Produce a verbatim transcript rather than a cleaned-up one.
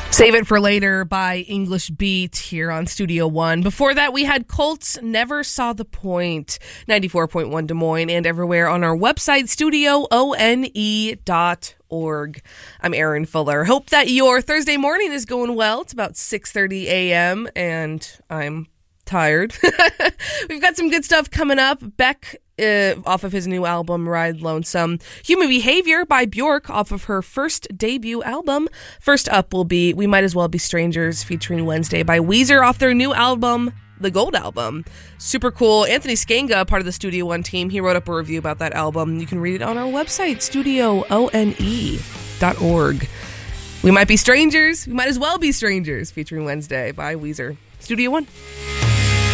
Save It for Later by English Beat here on Studio One. Before that, we had Colts Never Saw the Point, ninety-four point one Des Moines, and everywhere on our website, studio one dot org. I'm Erin Fuller. Hope that your Thursday morning is going well. It's about six thirty a.m., and I'm tired. We've got some good stuff coming up. Beck, uh, off of his new album, Ride Lonesome. Human Behavior by Bjork, off of her first debut album. First up will be We Might As Well Be Strangers, featuring Wednesday by Weezer, off their new album, The Gold Album. Super cool. Anthony Skanga, part of the Studio One team, he wrote up a review about that album. You can read it on our website, studio one dot org. We Might Be Strangers, We Might As Well Be Strangers, featuring Wednesday by Weezer. Studio One.